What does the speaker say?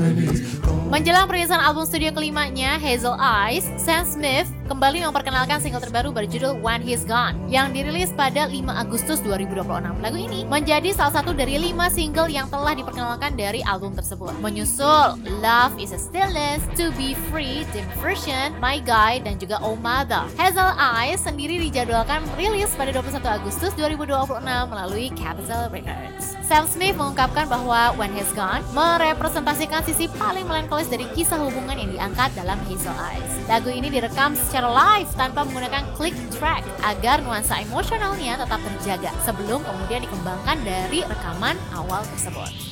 Menjelang perilisan album studio kelimanya, Hazel Eyes, Sam Smith kembali memperkenalkan single terbaru berjudul When He's Gone yang dirilis pada 5 Agustus 2026. Lagu ini menjadi salah satu dari 5 single yang telah diperkenalkan dari album tersebut. Menyusul Love Is a Stillness, To Be Free, Dim Version, My Guy, dan juga Oh Mother. Hazel Eyes sendiri dijadwalkan rilis pada 21 Agustus 2026 melalui Capitol Records. Sam Smith mengungkapkan bahwa When He's Gone merepresentasikan sisi paling melankolis dari kisah hubungan yang diangkat dalam Hazel Eyes. Lagu ini direkam secara live tanpa menggunakan click track agar nuansa emosionalnya tetap terjaga sebelum kemudian dikembangkan dari rekaman awal tersebut.